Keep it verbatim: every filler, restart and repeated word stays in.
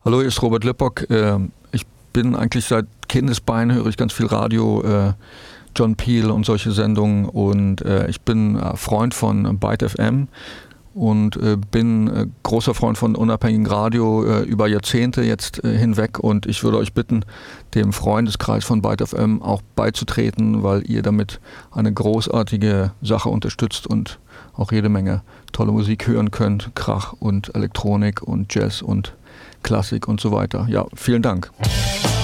Hallo, hier ist Robert Lippock. Ich bin eigentlich seit Kindesbeinen, höre ich ganz viel Radio, John Peel und solche Sendungen, und ich bin Freund von Byte F M und bin großer Freund von unabhängigen Radio über Jahrzehnte jetzt hinweg, und ich würde euch bitten, dem Freundeskreis von Byte F M auch beizutreten, weil ihr damit eine großartige Sache unterstützt und auch jede Menge tolle Musik hören könnt, Krach und Elektronik und Jazz und Klassik und so weiter. Ja, vielen Dank.